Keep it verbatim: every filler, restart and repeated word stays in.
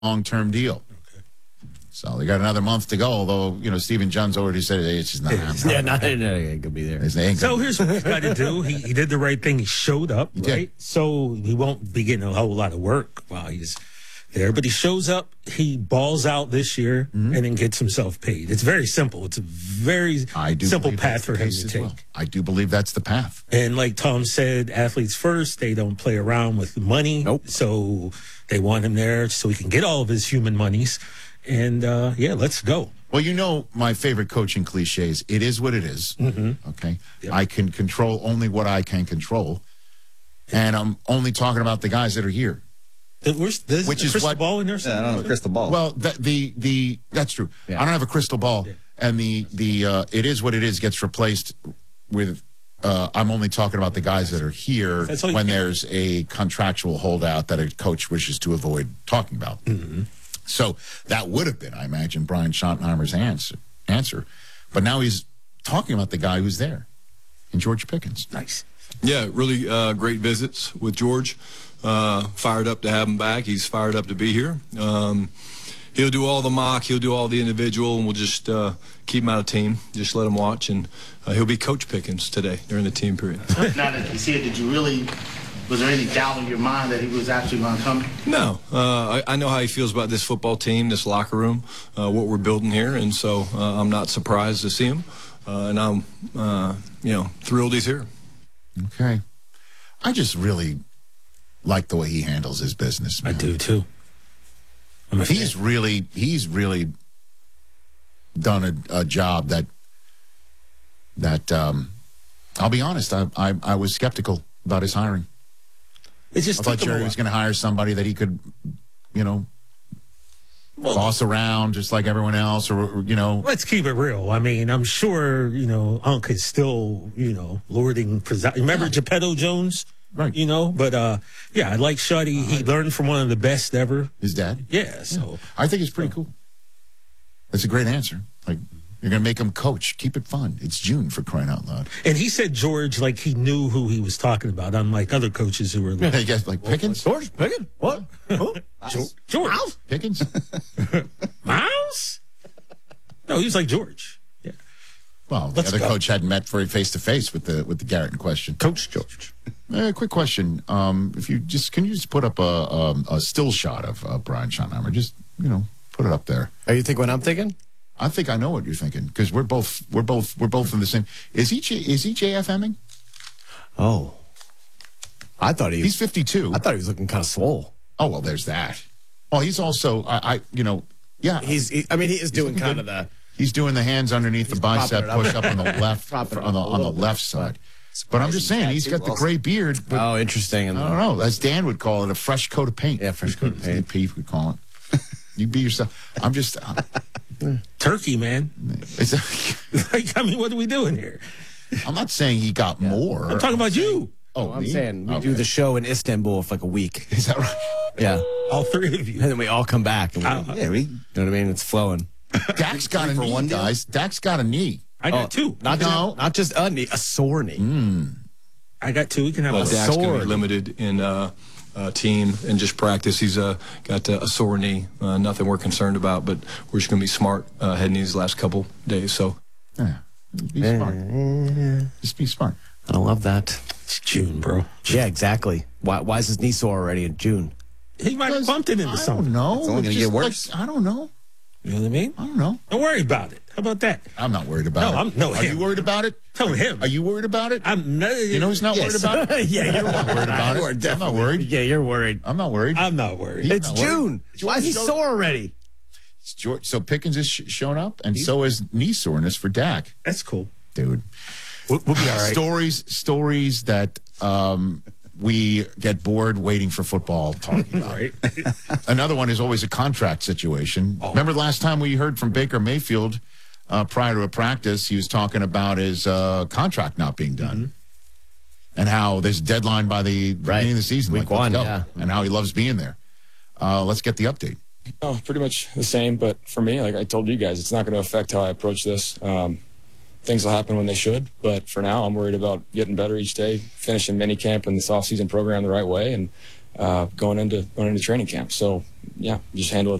long-term deal. Okay. So they got another month to go, although, you know, Stephen John's already said it's just not happening. Yeah, not, no, he ain't going to be there. So here's what he's got to do. He, he did the right thing. He showed up, He right? did. So he won't be getting a whole lot of work while he's there. But he shows up, he balls out this year, mm-hmm. and then gets himself paid. It's very simple. It's a very I do simple path for him to take. Well. I do believe that's the path. And like Tom said, athletes first, they don't play around with money. Nope. So they want him there so he can get all of his human monies. And, uh, yeah, let's go. Well, you know my favorite coaching cliches. It is what it is. Mm-hmm. Okay? Yep. I can control only what I can control. And I'm only talking about the guys that are here. Where's, there's Which a is crystal what, ball in there? Yeah, I don't have a crystal ball. Well, the, the, the that's true. Yeah. I don't have a crystal ball. Yeah. And the, the uh, it is what it is gets replaced with uh, I'm only talking about the guys that are here That's all you when can. there's a contractual holdout that a coach wishes to avoid talking about. Mm-hmm. So that would have been, I imagine, Brian Schottenheimer's answer, answer. But now he's talking about the guy who's there, and George Pickens. Nice. Yeah, really uh, great visits with George. Uh, fired up to have him back. He's fired up to be here. Um, he'll do all the mock. He'll do all the individual, and we'll just uh, keep him out of team. Just let him watch, and uh, he'll be Coach Pickens today during the team period. Now that you see it, did you really, was there any doubt in your mind that he was actually going to come? No. Uh, I, I know how he feels about this football team, this locker room, uh, what we're building here, and so uh, I'm not surprised to see him. Uh, and I'm, uh, you know, thrilled he's here. Okay. I just really like the way he handles his business, man. I do, too. I'm a He's fan. really, he's really done a, a job that, that um, I'll be honest, I, I, I was skeptical about his hiring. It just I thought took him a Jerry while. was going to hire somebody that he could, you know, Well, boss around just like everyone else, or, or, you know. let's keep it real. I mean, I'm sure, you know, Unc is still, you know, lording. Presi- Remember Yeah. Geppetto Jones? Right. You know, but, uh, yeah, I like Shuddy. He learned from one of the best ever. His dad. Yeah, so. I think it's pretty cool. That's a great answer. Like, you're going to make him coach. Keep it fun. It's June, for crying out loud. And he said George, like, he knew who he was talking about, unlike other coaches who were like, Hey, guys, like Pickens? George Pickens? What? Who? George. Pickens? Miles? No, he was like George. Yeah. Well, the Let's other go. coach hadn't met for face to face with the with the Garrett in question. Coach George. Uh, quick question: um, If you just can you just put up a um, a still shot of uh, Brian Schottenheimer? Just you know, put it up there. Are you think what I'm thinking? I think I know what you're thinking because we're both we're both we're both in the same. Is he J, is he J F Ming? Oh. I thought he He's was, fifty-two. I thought he was looking kind of swole. Oh well, there's that. Well, he's also I, I you know yeah He's, he, I mean, he is doing looking kind good. of the, he's doing the hands underneath the bicep propping it up. push up on the left Propping it on the up a on the little bit. left side. But I'm just saying he's got the gray beard. But oh, interesting. And I don't know, as Dan would call it, a fresh coat of paint. Yeah, fresh coat of paint. Pete would call it. You be yourself. I'm just. Uh, Turkey, man. it's Like, I mean, what are we doing here? I'm not saying he got more. I'm talking about you. Oh, I'm me? saying we Okay. do the show in Istanbul for like a week. Is that right? Yeah. All three of you. And then we all come back. And we, Uh, yeah, we, you know what I mean? It's flowing. Dak's got a for knee, one deal? guys. Dak's got a knee. I got two. Not No. just, not just a knee, a sore knee. I got two. We can have Uh, a Dak's going to sword. be limited in uh, uh, team and just practice. He's uh, got uh, a sore knee. Uh, nothing we're concerned about, but we're just going to be smart uh, heading these last couple days. So. Yeah. Be smart. Just be smart. I love that. It's June, bro. Yeah, exactly. Why, why is his knee sore already in June? He might have bumped it into I something. don't know. It's only gonna It's get just worse. like- I don't know. You know what I mean? I don't know. Don't worry about it. How about that? I'm not worried about No, it. I'm- no, Are him. you worried about it? Tell him. Are you worried about it? I'm no, You know who's not worried about it? yeah, you're I'm not worried about it. I'm not worried. Yeah, you're worried. I'm not worried. I'm not worried. It's not worried. June. Why is he George- sore already? It's George, so Pickens is sh- showing up, and so is knee soreness for Dak. That's cool. Dude. We'll, we'll be all right. Stories, stories that um, we get bored waiting for football talking about. Right. Another one is always a contract situation. Oh. Remember last time we heard from Baker Mayfield uh, prior to a practice, he was talking about his uh, contract not being done. Mm-hmm. And how there's a deadline by the beginning of the season. Week like, let's one, go. yeah. And how he loves being there. Uh, let's get the update. Oh, pretty much the same, but for me, like I told you guys, it's not going to affect how I approach this. Um, things will happen when they should, but for now, I'm worried about getting better each day, finishing minicamp and this off-season program the right way, and uh, going into going into training camp. So yeah, just handle it